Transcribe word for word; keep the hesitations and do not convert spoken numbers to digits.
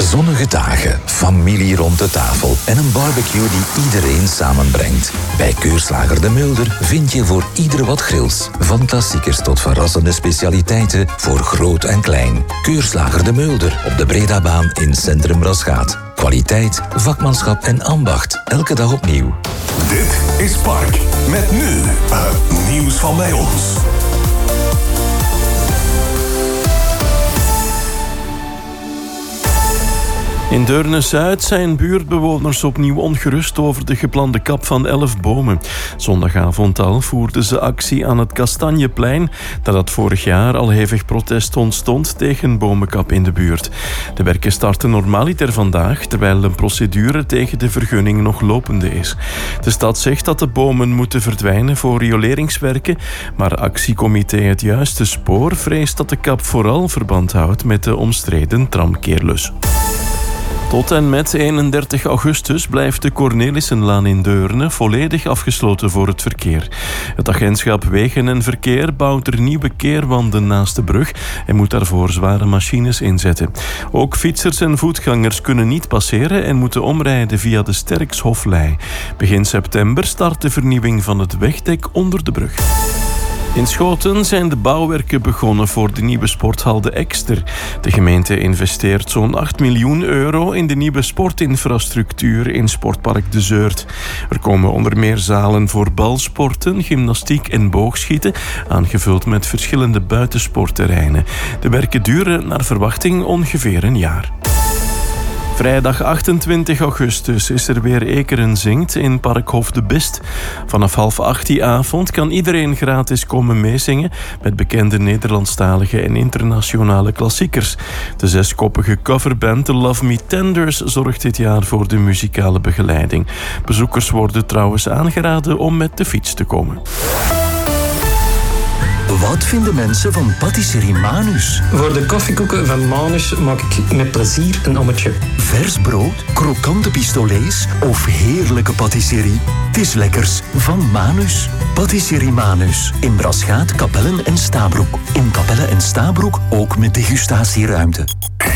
Zonnige dagen, familie rond de tafel en een barbecue die iedereen samenbrengt. Bij Keurslager De Mulder vind je voor ieder wat grils. Van klassiekers tot verrassende specialiteiten voor groot en klein. Keurslager De Mulder op de Bredabaan in Centrum Rasgaat. Kwaliteit, vakmanschap en ambacht. Elke dag opnieuw. Dit is Park. Met nu het nieuws van bij ons. In Deurne-Zuid zijn buurtbewoners opnieuw ongerust over de geplande kap van elf bomen. Zondagavond al voerden ze actie aan het Kastanjeplein, nadat vorig jaar al hevig protest ontstond tegen bomenkap in de buurt. De werken starten normaliter vandaag, terwijl een procedure tegen de vergunning nog lopende is. De stad zegt dat de bomen moeten verdwijnen voor rioleringswerken, maar actiecomité Het Juiste Spoor vreest dat de kap vooral verband houdt met de omstreden tramkeerlus. Tot en met eenendertig augustus blijft de Cornelissenlaan in Deurne volledig afgesloten voor het verkeer. Het agentschap Wegen en Verkeer bouwt er nieuwe keerwanden naast de brug en moet daarvoor zware machines inzetten. Ook fietsers en voetgangers kunnen niet passeren en moeten omrijden via de Sterkshoflei. Begin september start de vernieuwing van het wegdek onder de brug. In Schoten zijn de bouwwerken begonnen voor de nieuwe sporthal De Ekster. De gemeente investeert zo'n acht miljoen euro in de nieuwe sportinfrastructuur in Sportpark De Zeurt. Er komen onder meer zalen voor balsporten, gymnastiek en boogschieten, aangevuld met verschillende buitensportterreinen. De werken duren naar verwachting ongeveer een jaar. Vrijdag achtentwintig augustus is er weer Ekeren Zingt in Parkhof de Best. Vanaf half acht die avond kan iedereen gratis komen meezingen met bekende Nederlandstalige en internationale klassiekers. De zeskoppige coverband The Love Me Tenders zorgt dit jaar voor de muzikale begeleiding. Bezoekers worden trouwens aangeraden om met de fiets te komen. Wat vinden mensen van patisserie Manus? Voor de koffiekoeken van Manus maak ik met plezier een ommetje. Vers brood, krokante pistolets of heerlijke patisserie? Het is lekkers van Manus. Patisserie Manus. In Brasgaat, Kapellen en Stabroek. In Kapellen en Stabroek ook met degustatieruimte.